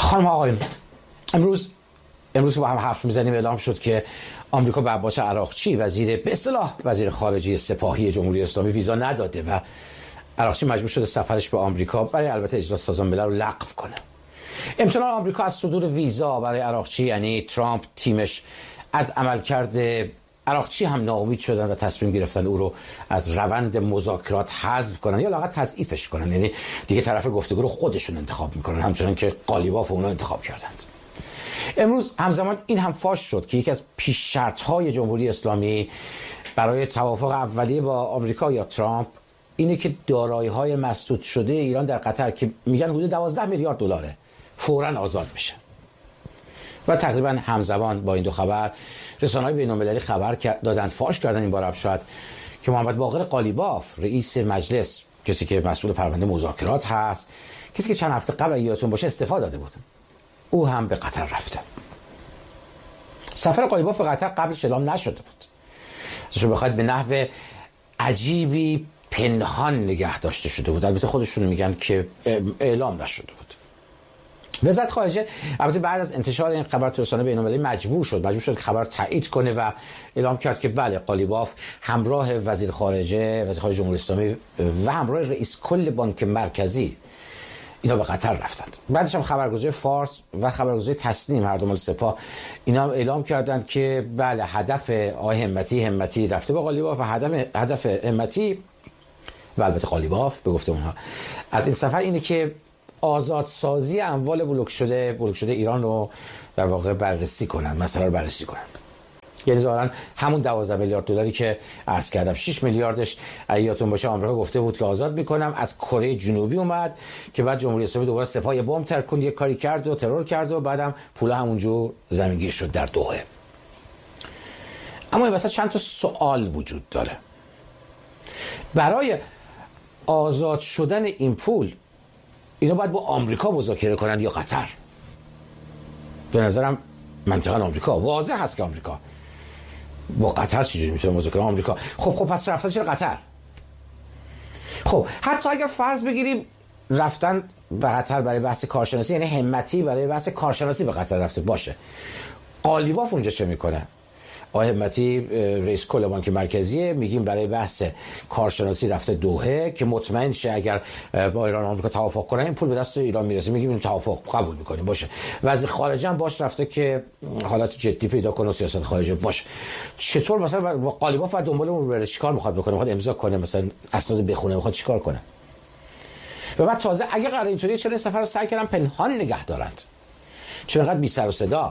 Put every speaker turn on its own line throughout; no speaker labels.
خانم آقایون، امروز که با هم حرف میزنیم اعلام شد که آمریکا به عباس عراقچی به اصطلاح وزیر خارجه سپاهی جمهوری اسلامی ویزا نداده و عراقچی مجبور شده سفرش به آمریکا برای البته اجلاس سازمان ملل رو لغو کنه. امتناع آمریکا از صدور ویزا برای عراقچی، یعنی ترامپ تیمش از عملکرد عراقچی هم ناامید شدن و تصمیم گرفتن او رو از روند مذاکرات حذف کنن یا لااقل تضعیفش کنن، یعنی دیگه طرف گفتگو رو خودشون انتخاب میکنن، همچنان که قالیباف اونا انتخاب کردند. امروز همزمان این هم فاش شد که یکی از پیش شرط‌های جمهوری اسلامی برای توافق اولیه با آمریکا یا ترامپ اینه که دارایی‌های مسدود شده ایران در قطر که میگن حدود 12 میلیارد دلاره فوراً آزاد بشه. و تقریبا همزمان با این دو خبر رسانه‌های بین‌المللی خبر دادند، فاش کردن این بار شاید که محمد باقر قالیباف رئیس مجلس، کسی که مسئول پرونده مذاکرات هست، کسی که چند هفته قبل یادتون باشه استعفا داده بود، او هم به قطر رفته. سفر قالیباف به قطر قبلش اعلام نشده بود. شما بخواید به نحو عجیبی پنهان نگه داشته شده بود. البته خودشون میگن که اعلام نشده بود. وزارت خارجه البته بعد از انتشار این خبر تو رسانه‌های بین‌المللی مجبور شد که خبر تایید کنه و اعلام کرد که بله، قالیباف همراه وزیر خارجه جمهوری اسلامی و همراه رئیس کل بانک مرکزی اینا به قطر رفتند. بعدش هم خبرگزاری فارس و خبرگزاری تسنیم، هر دو مال سپاه، اینا اعلام کردند که بله، هدف آقای همتی رفته با قالیباف و هدف همتی و البته قالیباف به گفته اونها از این سفر اینه که آزادسازی اموال بلوک شده ایران رو در واقع بررسی کنن، مسئله رو بررسی کنن. یعنی ظاهرا همون 12 میلیارد دلاری که عرض کردم، 6 میلیاردش یادتون باشه آمریکا گفته بود که آزاد میکنم، از کره جنوبی اومد که بعد جمهوری اسلامی دوباره سپاه بمب ترکوند، یه کاری کرد و ترور کرد و بعدم پول همونجور زمینگیر شد در دوحه. اما این وسط چند تا سوال وجود داره. برای آزاد شدن این پول اینا باید با آمریکا مذاکره کنن یا قطر؟ به نظرم منطقا آمریکا. واضح هست که آمریکا. با قطر چجوری میتونه مذاکره؟ آمریکا. خب پس رفتن چرا قطر؟ خب حتی اگر فرض بگیریم رفتن به قطر برای بحث کارشناسی، یعنی همتی برای بحث کارشناسی به قطر رفته باشه، قالیباف اونجا چه میکنه؟ آقای همتی رئیس کل بانک مرکزی، میگیم برای بحث کارشناسی رفته دوحه که مطمئن شه اگر با ایران و آمریکا توافق کنن این پول به دست ایران میرسه، میگیم این توافق قبول میکنیم باشه. وزیر خارجه هم باش رفته که حالت جدی پیدا کنه و سیاست خارجه باشه. چطور مثلا با قالیباف و دنبال اون بره چیکار میخواد بکنه؟ میخواد امضا کنه، مثلا اسناد بخونه، میخواد چیکار کنه؟ و بعد تازه اگه قرار اینطوریه چرا سفر رو سعی کردن پنهان نگه دارند؟ چرا انقدر بی سر و صدا؟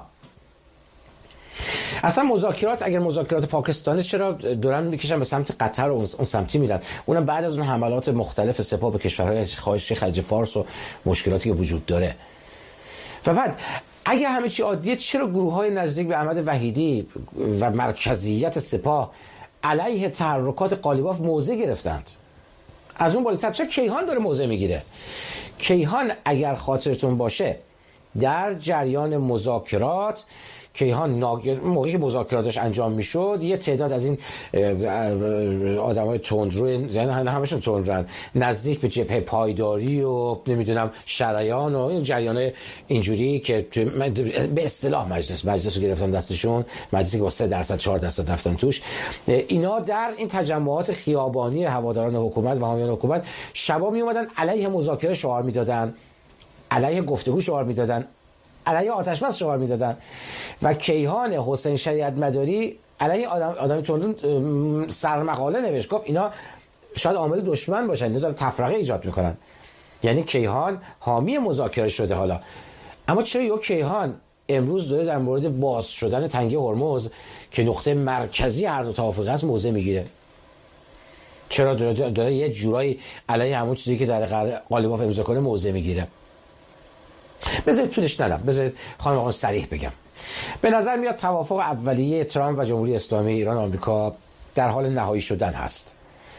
اصلا اگر مذاکرات پاکستانی چرا دوران میکشن به سمت قطر و اون سمتی میرن؟ اونم بعد از اون حملات مختلف سپاه به کشورهای خلیج فارس و مشکلاتی که وجود داره. و بعد اگه همه چی عادیه چرا گروه‌های نزدیک به احمد وحیدی و مرکزیت سپاه علیه تحرکات قالیباف موضع گرفتند؟ از اون بالاتر چه کیهان داره موضع میگیره؟ کیهان اگر خاطرتون باشه در جریان مذاکرات، کیهان موقعی که مذاکراتش انجام میشد یه تعداد از این آدمای تندرو، یعنی همشون تندرن، نزدیک به جبهه پایداری و نمیدونم شریان و این جریان اینجوری که به اصطلاح مجلس رو گرفتن دستشون، مجلسی که با 3% 4% رفتن توش، اینا در این تجمعات خیابانی هواداران حکومت و حامیان حکومت شبا می اومدن علیه مذاکره شعار میدادن، علیه گفتگو شعار میدادن، علیه آتشبس شعار میدادن. و کیهان حسین شریعت مداری علیه آدم تندرون سرمقاله نوشت، گفت اینا شاید عامل دشمن باشن، اینا دارن تفرقه ایجاد میکنن. یعنی کیهان حامی مذاکره شده. حالا اما چرا یه کیهان امروز داره در مورد باز شدن تنگه هرمز که نقطه مرکزی هر دو توافق است موضع میگیره؟ چرا داره یه جورایی علیه همون چیزی که در قالیباف امضا کنه موضع میگیره؟ بذارید طولش ندم، بذارید خانم آقا صریح بگم. به نظر میاد توافق اولیه ترامپ و جمهوری اسلامی ایران و آمریکا در حال نهایی شدن هست.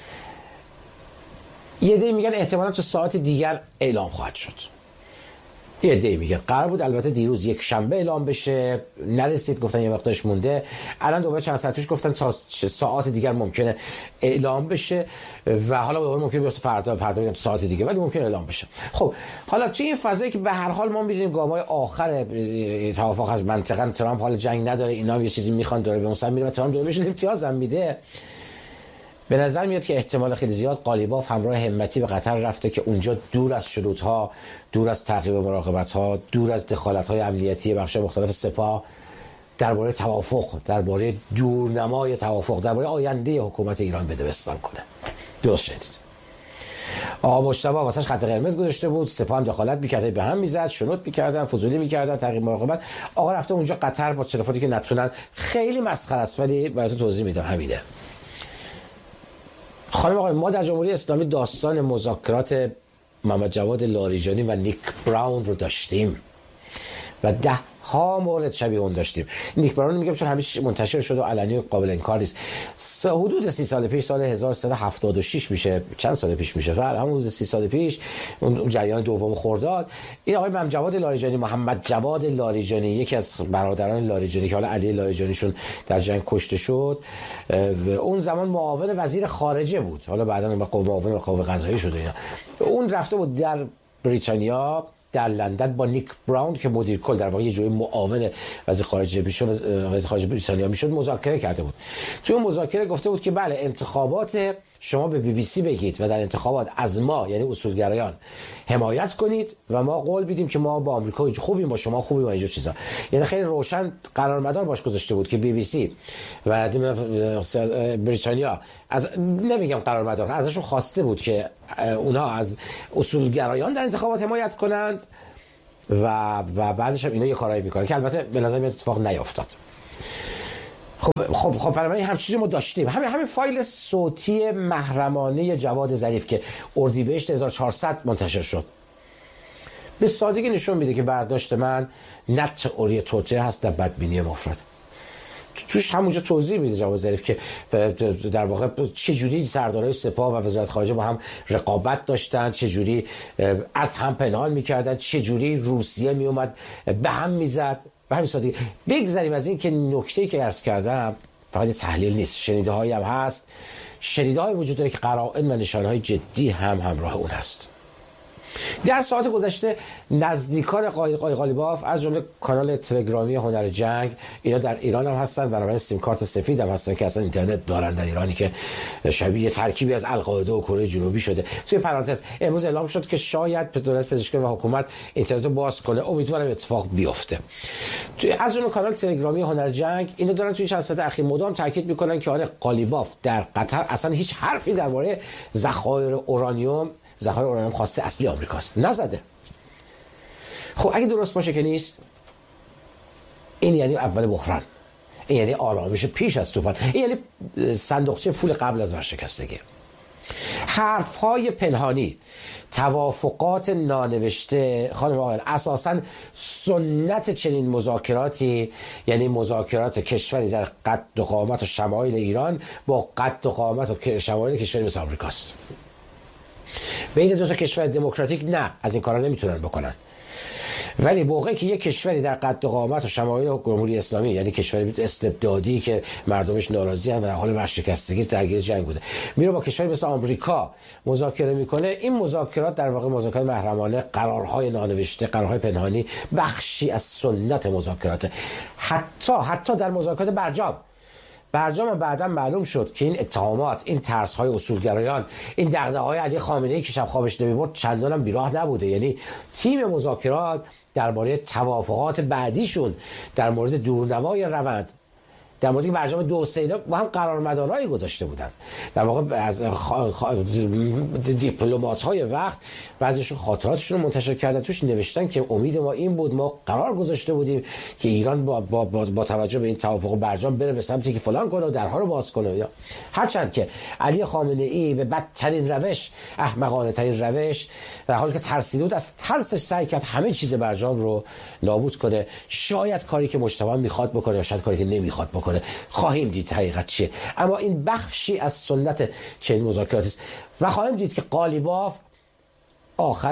یه عده میگن احتمالاً تو ساعت دیگر اعلام خواهد شد. یه عده میگه قرار بود البته دیروز یک شنبه اعلام بشه، نرسید، گفتن یه مقدارش مونده. الان دوباره چند ساعت پیش گفتن تا ساعات دیگر ممکنه اعلام بشه و حالا دوباره ممکنه بیفته فردا میگن ساعت دیگه، ولی ممکنه اعلام بشه. خب حالا توی این فضایی که به هر حال ما می‌بینیم گام‌های آخر توافق از منطقه، ترامپ حال جنگ نداره، اینا هم یه چیزی میخوان داره به اون سمت میره و ترامپ داره بهشون امتیاز هم میده. به نظر میاد که احتمال خیلی زیاد قالیباف همراه همتی به قطر رفته که اونجا دور از شروط‌ها، دور از تعقیب مراقبت‌ها، دور از دخالت‌های امنیتی بخش مختلف سپاه، درباره توافق، درباره دورنمای توافق، درباره آینده حکومت ایران بدبستان کنه. درست شدید. آقا مجتبی واسش خط قرمز گذاشته بود، سپاه هم دخالت می‌کرد، به هم میزد، شنود می‌کردن، فضولی می‌کردن، تعقیب مراقبت. آقا رفته اونجا قطر با تلفنی که نتونن، خیلی مسخره است، ولی براتون توضیح میدم. همینه. خانم آقای، ما در جمهوری اسلامی داستان مذاکرات محمد جواد لاریجانی و نیک براون رو داشتیم و ده ها مورد شبیه اون داشتیم. نیک براون میگم چون همیشه منتشر شده و علنی و قابل انکار نیست. حدود 30 سال پیش، سال 1376 میشه، چند سال پیش میشه، همون حدود 30 سال پیش، اون جریان دوم خرداد، این آقای محمد جواد لاریجانی، محمد جواد لاریجانی، یکی از برادران لاریجانی که حالا علی لاریجانیشون در جنگ کشته شد، اون زمان معاون وزیر خارجه بود، حالا بعدا معاون قوه قضاییه شده اینا. اون رفته بود در بریتانیا، در لندن با نیک براون که مدیر کل در واقع یه جوری معاون وزیر خارجه میشد، وزیر خارجه بریتانیا میشد، مذاکره کرده بود. توی اون مذاکره گفته بود که بله، انتخابات شما به BBC بگید و در انتخابات از ما، یعنی اصولگرایان، حمایت کنید و ما قول بدیم که ما با آمریکا خوبیم، با شما خوبیم و اینجور چیزا. یعنی خیلی روشن قرارمدار باش گذاشته بود که BBC و بریتانیا، از نمیگم قرارمدار، ازشون خواسته بود که اونها از اصولگرایان در انتخابات حمایت کنند و بعدش هم اینا یه کارایی میکنن که البته به نظر میاد اتفاق نیافتاد. خب برای همین چیزی ما داشتیم. همین فایل صوتی محرمانه جواد ظریف که اردیبهشت 1400 منتشر شد، به سادگی نشون میده که برداشت من نه تئوری توطئه هست، نه بدبینی مفرد. توش همونجا توضیح میده جواد ظریف که در واقع چجوری سردارای سپاه و وزارت خارجه با هم رقابت داشتن، چجوری از هم پنهان میکردن، چجوری روسیه میومد به هم میزد. به همین سادگی بگذاریم از این که نکته‌ای که عرض کردم فقط تحلیل نیست، شنیده‌هایی هم هست، شنیده‌های وجود داره که قرائن و نشانه‌های جدی هم همراه اون هست. در ساعت گذشته نزدیکان قالیباف از جمله کانال تلگرامی هنر جنگ، اینا در ایران هم هستن، بنابراین سیم کارت سفید هم هستن که اصلا اینترنت دارن در ایرانی که شبیه ترکیبی از القاعده و کره جنوبی شده. توی پرانتز امروز اعلام شد که شاید دولت پزشکی و حکومت اینترنت رو باز کنه، امیدوارم اتفاق بیفته. توی از جمله کانال تلگرامی هنر جنگ، اینا دارن توی چند ساعت اخیر مدام تاکید میکنن که آره قالیباف در قطر اصلا هیچ حرفی درباره ذخایر اورانیوم خواسته اصلی آمریکاست نزده. خب اگه درست باشه که نیست، این یعنی اول بحران، این یعنی آرامش پیش از طوفان، این یعنی صندوقچه پول قبل از ورشکستگی. حرف‌های پنهانی، توافقات نانوشته، خانم آقایان، اساساً سنت چنین مذاکراتی، یعنی مذاکرات کشوری در قد و قامت و شمایل ایران با قد و قامت و شمایل کشوری مثل آمریکاست. بین دو تا کشور دموکراتیک نه، از این کارا نمیتونن بکنن، ولی موقعی که یک کشوری در قد و قامت و شمایل جمهوری اسلامی، یعنی کشوری استبدادی که مردمش ناراضی ان و در حال ورشکستگی درگیر جنگ بوده، میره با کشوری مثل آمریکا مذاکره میکنه، این مذاکرات در واقع مذاکرات محرمانه، قرارهای نانوشته، قرارهای پنهانی، بخشی از سنت مذاکرات. حتی در مذاکرات برجام بعدا معلوم شد که این اتهامات، این ترس‌های اصولگرایان، این دغدغه‌های علی خامنه‌ای که شب خوابش نمیبرد چندان هم بیراه نبوده. یعنی تیم مذاکرات درباره توافقات بعدیشون، در مورد دورنمای روند، در مورد برجام 2 و 3 با هم قرارمدارایی گذاشته بودن. در واقع از دیپلمات‌های وقت بعضیشون خاطراتشون رو منتشر کردن، توش نوشتن که امید ما این بود، ما قرار گذاشته بودیم که ایران با توجه به این توافق برجام بره به سمتی که فلان کنه و درها رو باز کنه. یا هرچند که علی خامنه‌ای به بدترین روش، احمقانه ترین روش، در حالی که ترسیده بود، از ترسش سعی کرد همه چیز برجام رو نابود کنه. شاید کاری که مجتبی میخواد بکنه، یا شاید کاری که نمیخواد بکنه، خواهیم دید حقیقت چیه. اما این بخشی از سنت چنین مذاکراتی است و خواهیم دید که قالیباف آخرش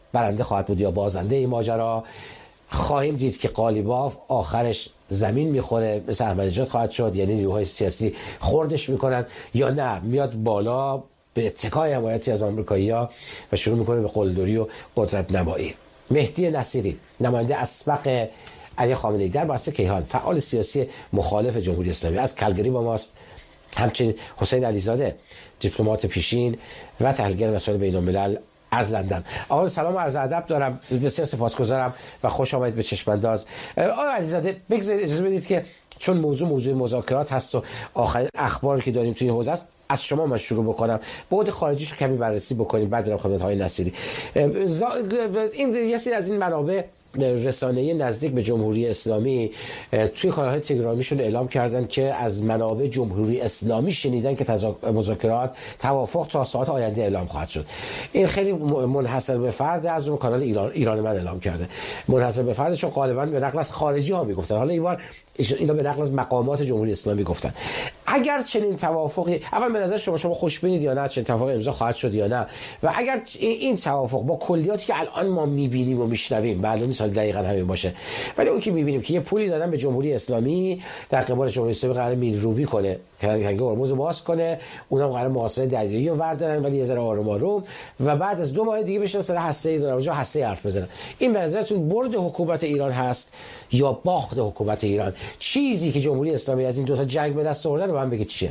برنده خواهد بود یا بازنده این ماجرا. خواهیم دید که قالیباف آخرش زمین میخوره مثل احمدی نژاد خواهد شد، یعنی نیروهای سیاسی خوردش میکنن، یا نه میاد بالا به اتکای حمایتی از آمریکایی‌ها و شروع میکنه به قلدری و قدرت نمایی. مهدی نصیری نماینده اسبق علی خامنه‌ای در مؤسسه کیهان، فعال سیاسی مخالف جمهوری اسلامی، از کلگری با ماست. همچنین حسین علیزاده دیپلمات پیشین و تحلیلگر مسائل بین‌الملل از لندن. آقا سلام و عرض ادب دارم، بسیار سپاسگزارم و خوش آمدید به چشم انداز. آقا علیزاده بگذارید اجازه بدید که چون موضوع مذاکرات هست و آخرین اخباری که داریم توی این حوزه است، از شما من شروع بکنم، بعد خارجیشو کمی بررسی بکنیم، بعد برم خدمت های نصیری. این یه سری از این منابع رسانه‌ای نزدیک به جمهوری اسلامی توی کانال‌های تلگرامیشون اعلام کردن که از منابع جمهوری اسلامی شنیدن که مذاکرات توافق تا ساعت آینده اعلام خواهد شد. این خیلی منحصر به فرد از اون کانال ایران من اعلام کرده، منحصر به فرد، چون غالبا به نقل از خارجی ها میگفتن، حالا این بار اینا به نقل از مقامات جمهوری اسلامی گفتن. اگر چنین توافقی، اول به نظر شما خوشبینید یا نه چنین توافقی امضا خواهد شد یا نه، و اگر این توافق با کلیاتی که الان ما میبینیم و میشنویم، معلوم نیست دقیقاً همین باشه، ولی اون که میبینیم که یه پولی دادن به جمهوری اسلامی در قبال جمهوری اسلامی قرار میلروبی کنه، تنگه هرمز باز کنه، اونم قرار محاصره دریایی رو وردارن، ولی یه ذره آروم آروم، و بعد از 2 ماه دیگه بشن سر هسته‌ای دارن اونجا هسته حرف بزنن. این به نظرتون برد حکومت ایران هست یا باخت حکومت ایران؟ چیزی که جمهوری اسلامی از این دو تا جنگ به دست آورده رو من بگید چیه؟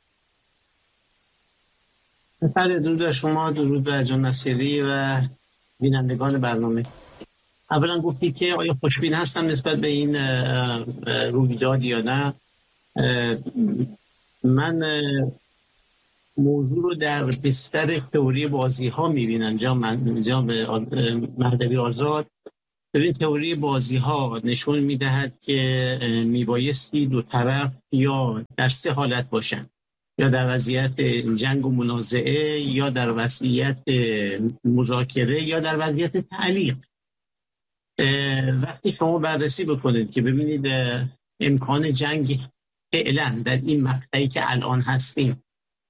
درود به شما، درود به جان نصیری و بینندگان برنامه. اولا گفتی که آیا خوشبین هستم نسبت به این رویداد یا نه. من موضوع رو در بستر تئوری بازی ها میبینم. جناب مهدوی آزاد، ببین تئوری بازی ها نشون میدهد که میبایستی دو طرف یا در 3 حالت باشن، یا در وضعیت جنگ و منازعه، یا در وضعیت مذاکره، یا در وضعیت تعلیق. وقتی شما بررسی بکنید که ببینید امکان جنگ فعلا در این مقطعی که الان هستیم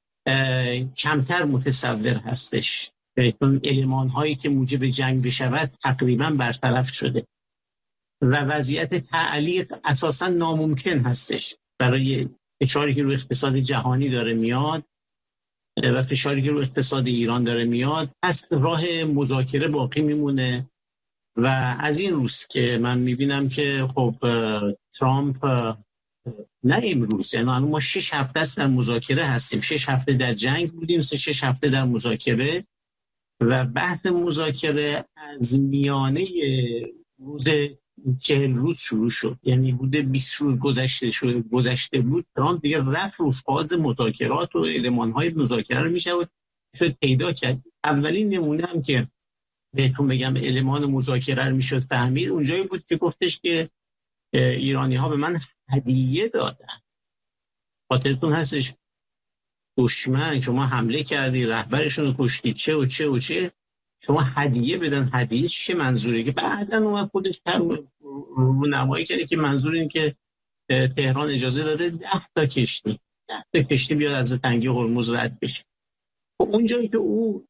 کمتر متصور هستش، چون المان هایی که موجب جنگ بشود تقریبا برطرف شده و وضعیت تعلیق اساسا ناممکن هستش برای فشاری که روی اقتصاد جهانی داره میاد و فشاری که روی اقتصاد ایران داره میاد. پس راه مذاکره باقی میمونه و از این روز که من میبینم که خب ترامپ نه امروز، یعنی ما 6 هفته است در مذاکره هستیم، 6 هفته در جنگ بودیم، 6 هفته در مذاکره و بحث مذاکره از میانه روز 40 روز شروع شد، یعنی بوده 20 روز گذشته بود، ترامپ دیگه رفت رو فاز مذاکرات و المان‌های مذاکره رو میشود شد پیدا کرد. اولین نمونه هم که بهتون بگم المان مذاکره رو میشد فهمید اونجایی بود که گفتش که ایرانی ها به من هدیه دادن. خاطرتون هستش دشمن شما حمله کردی، رهبرشون رو کشتی، چه و چه و چه، شما هدیه بدن. هدیه چه منظوره؟ که بعداً اومد خودش رونمایی کرده که منظور این که تهران اجازه داده 10 تا کشتی بیاد از تنگه هرمز رد بشه. اونجایی که او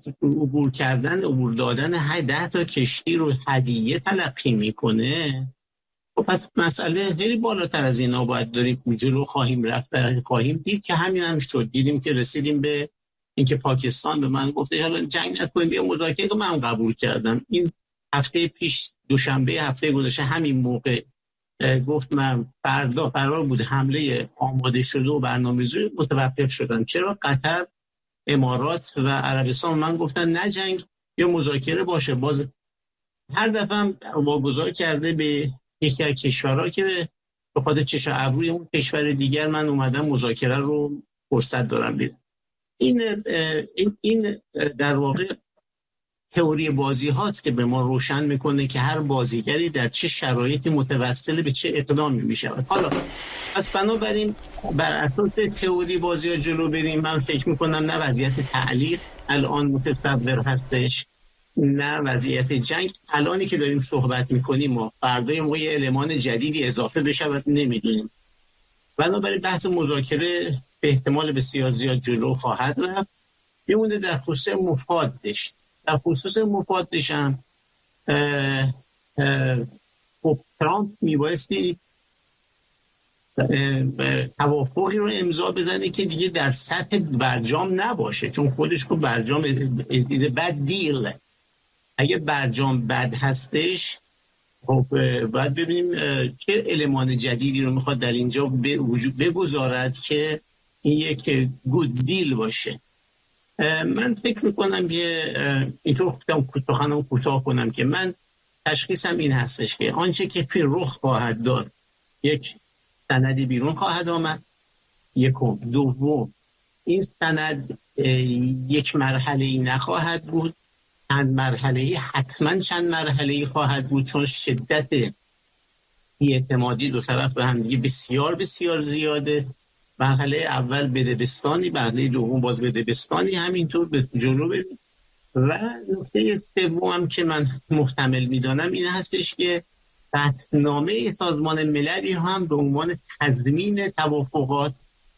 عبور دادن 10 تا کشتی رو هدیه تلقی میکنه، پس مسئله خیلی بالاتر از اینا باید داریم جلو خواهیم رفت و خواهیم دید که همین هم شد. دیدیم که رسیدیم به اینکه پاکستان به من گفته حالا جنگ نکنیم بیا مذاکره کنیم، من قبول کردم. این هفته پیش دوشنبه هفته گذشته همین موقع گفت من فردا قرار بود حمله آماده شده و برنامه‌ریزی متوقف شدن. چرا؟ قطر، امارات و عربستان من گفتن نه جنگ یا مذاکره باشه. باز هر دفعه هم واگذار کرده به یکی از کشورها که به خاطر چشم ابروی اون کشور دیگر من اومدم مذاکره رو فرصت دارم بیدم. این در واقع تئوری بازی هاست که به ما روشن میکنه که هر بازیگری در چه شرایطی متوسل به چه اقدامی میشود. حالا پس بنابراین بر اساس تئوری بازی ها جلو بریم، من فکر میکنم نه وضعیت تعلیق الان متصور هستش، نه وضعیت جنگ. الانی که داریم صحبت میکنیم ما فردای ما یه المان جدیدی اضافه بشود نمیدونیم. بنابراین بحث مذاکره به احتمال بسیار زیاد جلو خواهد رفت. میمونه در خصوص مفادش. در خصوص مفادش هم خب ترامپ میبایستی توافقی رو امضا بزنه که دیگه در سطح برجام نباشه، چون خودش که برجام بد دیل، اگه برجام بد هستش خب باید ببینیم چه المان جدیدی رو میخواد در اینجا به وجود بگذارد که این یک گود دیل باشه. من فکر میکنم اینطور سخنم کوتاه کنم که من تشخیصم این هستش که آنچه که رخ خواهد داد، یک سندی بیرون خواهد آمد، یکم. دوم، این سند یک مرحله‌ای نخواهد بود، چند مرحله‌ای، حتما چند مرحله‌ای خواهد بود، چون شدت بی‌اعتمادی دو طرف به هم دیگه بسیار بسیار زیاده. مرحله اول بدبستانی، مرحله دوم باز بدبستانی، همینطور به جلو بریم. و نکته سوم که من محتمل میدانم این هستش که قطعنامه سازمان ملل هم به عنوان تضمین توافقات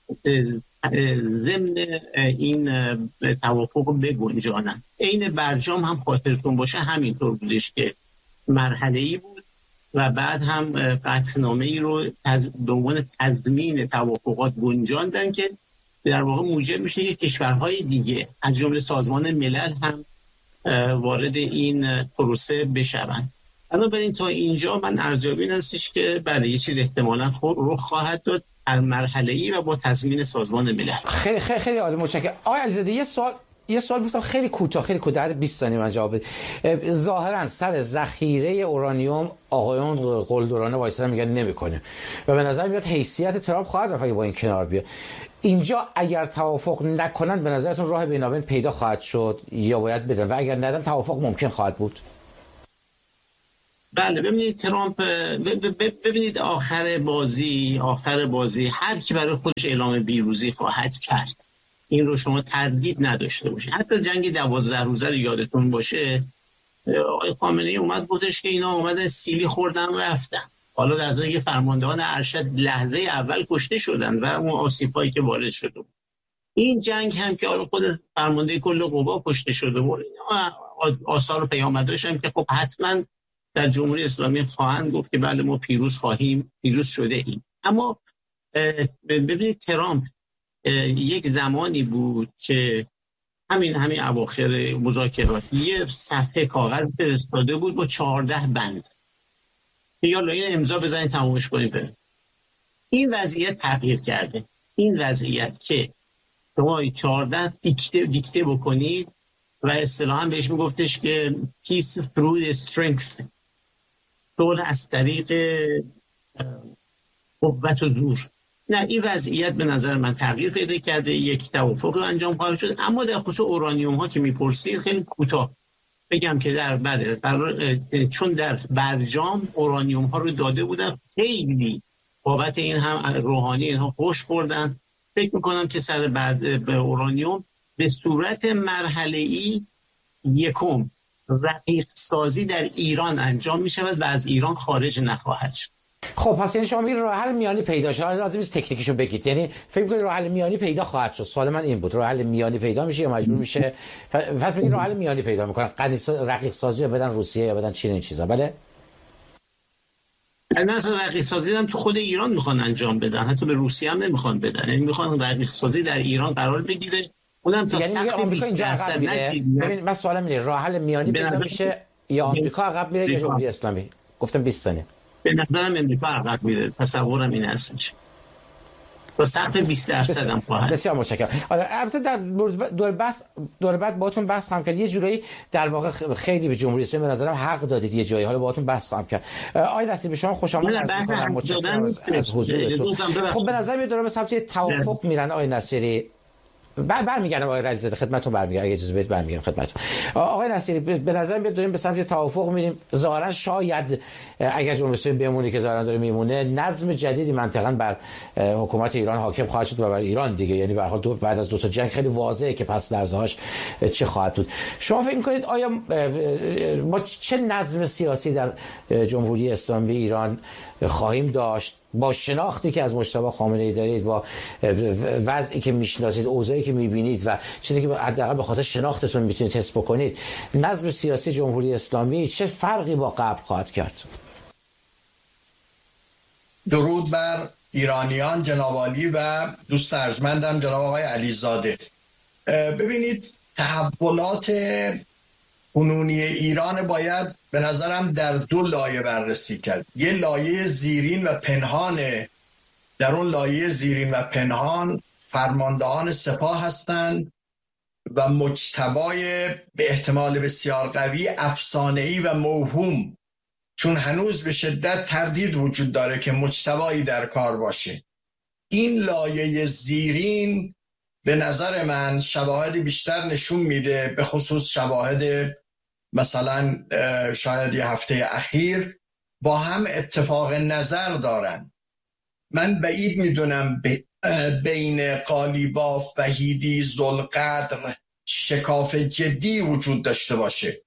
ضمن این توافق بگنجانند. عین برجام هم خاطرتون باشه همینطور بودش که مرحله‌ای بود و بعد هم قطعنامه‌ای رو به عنوان تضمین توافقات گنجاندن که در واقع موجب میشه که کشورهای دیگه از جمله سازمان ملل هم وارد این پروسه بشوند. بنابراین تا اینجا من ارزیابی این هستش که برای یه چیز احتمالاً رخ خواهد داد مرحله‌ای و با تضمین سازمان ملل.
خیلی خیلی خیلی عالی، متشکرم. آقای علیزاده یه سوال بپرسم خیلی کوتاه 20 ثانیه من جواب بدید. ظاهرا سر ذخیره اورانیوم آقایون قلدرانه وایسادن میگن نمیکنه و به نظر میاد حیثیت ترامپ خواهد رفت اگه با این کنار بیاد. اینجا اگر توافق نکنن به نظرتون راه بینابین پیدا خواهد شد یا باید بدن، و اگر ندن توافق ممکن خواهد بود؟
بله، ببینید ترامپ ببینید آخر بازی هر کی برای خودش اعلام پیروزی خواهد کرد. این رو شما تردید نداشته باشید. حتی جنگ 12 روزه رو یادتون باشه، آقای خامنه‌ای اومد گفتش که اینا اومدن سیلی خوردن رفتن. حالا در ازای که فرماندهان ارشد لحظه اول کشته شدن و اون آسیبایی که وارد شده بود. این جنگ هم که حالا خود فرمانده کل قوا کشته شده بود، آثار و پیامداش هم که خب حتما در جمهوری اسلامی خواهند گفت که بله ما پیروز شده ایم. اما ببینید ترامپ یک زمانی بود که همین اواخر مذاکرات یه صفحه کاغذ فرستاده بود با 14 بند که یالا این امضا بزنید تمومش کنید. این وضعیت تغییر کرده. این وضعیت که شما 14 دیکته بکنید و اصطلاحاً بهش میگفتش که peace through the strength، صلح از طریق قوت و زور. نه، این وضعیت به نظر من تغییر پیدا کرده، یک توافق رو انجام خواهد شد. اما در خصوص اورانیوم ها که میپرسید خیلی کوتاه بگم که چون در برجام اورانیوم ها رو داده بودن، خیلی بابت این هم روحانی اینها خوش خوردن. فکر میکنم که سر به اورانیوم به صورت مرحله‌ای یکم رقیق سازی در ایران انجام می شود و از ایران خارج نخواهد شد.
خب پس یعنی شما میگید راه حل میانی پیدا شد، لازم نیست تکنیکشو بگید، یعنی فکر می‌کنید راه حل میانی پیدا خواهد شد؟ سوال من این بود، راه حل میانی پیدا میشه یا مجبور میشه؟ پس میگید راه حل میانی پیدا میکنن، رقیق سازی رو بدن روسیه یا بدن چین، این چیزا. بله،
مثلا رقیق سازی هم تو خود ایران میخوان انجام بدن، حتی به روسیه هم نمیخوان بدن، یعنی میخوان رقیق سازی در ایران قرار بگیره، اونم تا سقف 20%.
ببین من سوالم اینه، راه حل میانی پیدا میشه یا آمریکا عقب میره یا جمهوری اسلامی؟ گفتم 20 ثانیه.
به نظرم امریکا عقب میره، تصورم این هستش. با سقف 20% هم خواهد.
بسیار متشکرم. البته در دور بعد باهاتون بحث خواهم کرد، یه جورایی در واقع خیلی به جمهوری اسلامی به نظرم حق دادید یه جایی، حالا باهاتون بحث خواهم کرد. آقای نصیری به شما خوش آمد می‌کنم، متشکرم از حضورتون. خب به نظر میاد داره به سمت توافق میرن. آقای نصیری برمیگردم، آقای علیزاده خدمتتون برمیگردم، اگه اجازه بدید برمیگردم خدمتتون. آقای نصیری به نظر میاد داریم به سمت توافق میریم. ظاهرا شاید اگر جمهوری اسلامی بمونه که ظاهرا داره میمونه، نظم جدیدی منطقاً بر حکومت ایران حاکم خواهد شد و بر ایران دیگه، یعنی به هر حال بعد از دو تا جنگ خیلی واضحه که پس لرزه‌هاش چه خواهد بود. شما فکر می‌کنید آیا ما چه نظم سیاسی در جمهوری اسلامی ایران خواهیم داشت با شناختی که از مجتبی خامنه‌ای دارید، با وضعی که میشناسید، اوضاعی که میبینید و چیزی که حداقل به خاطر شناختتون میتونید حس بکنید، نظم سیاسی جمهوری اسلامی چه فرقی با قبل خواهد کرد؟
درود بر ایرانیان جناب عالی و دوست ارجمندم جناب آقای علیزاده. ببینید، تحولات کنونی ایران باید به نظرم در دو لایه بررسی کرد. یه لایه زیرین و پنهانه. در اون لایه زیرین و پنهان فرماندهان سپاه هستند و مجتبای به احتمال بسیار قوی افسانه‌ای و موهوم، چون هنوز به شدت تردید وجود داره که مجتبایی در کار باشه. این لایه زیرین به نظر من شواهد بیشتر نشون میده، به خصوص شواهد مثلا شاید یه هفته اخیر با هم اتفاق نظر دارن. من بعید میدونم بین قالیباف، وحیدی، ذوالقدر شکاف جدی وجود داشته باشه.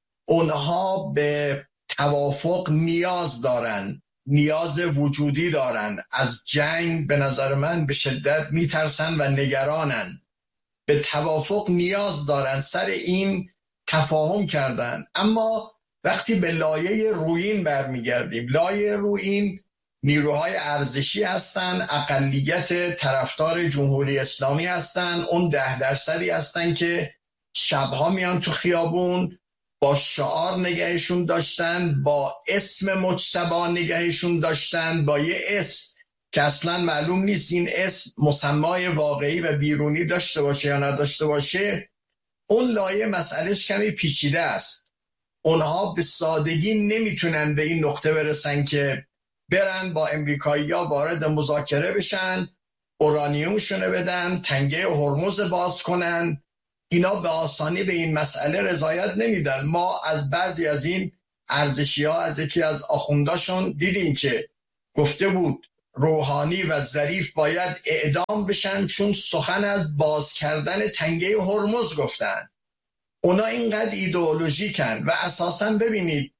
اونها به توافق نیاز دارن، نیاز وجودی دارن. از جنگ به نظر من به شدت میترسن و نگرانن. به توافق نیاز دارن، سر این تفاهم کردن. اما وقتی به لایه رویین برمیگردیم، لایه رویین نیروهای ارزشی هستن، اقلیت طرفدار جمهوری اسلامی هستن، اون 10% هستن که شبها میان تو خیابون، با شعار نگهشون داشتن، با اسم مجتبی نگهشون داشتن، با یه اسم که اصلا معلوم نیست این اسم مسمای واقعی و بیرونی داشته باشه یا نداشته باشه. اون لایه مسئلهش کمی پیچیده است. اونها به سادگی نمیتونن به این نقطه برسن که برن با امریکایی‌ها وارد مذاکره بشن، اورانیومشون بدن، تنگه هرمز باز کنن. اینا به آسانی به این مسئله رضایت نمیدن. ما از بعضی از این ارزشی‌ها، از یکی از آخونداشون دیدیم که گفته بود روحانی و ظریف باید اعدام بشن چون سخن از باز کردن تنگه هرمز گفتن. اونا اینقدر ایدئولوژیکن و اساساً ببینید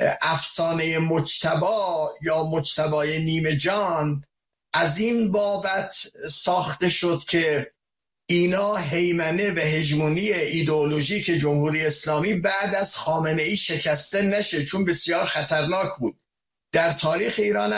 افسانه مجتبی یا مجتبی نیمه جان از این بابت ساخته شد که اینا هیمنه و هژمونی ایدئولوژیک جمهوری اسلامی بعد از خامنه‌ای شکسته نشه، چون بسیار خطرناک بود. در تاریخ ایران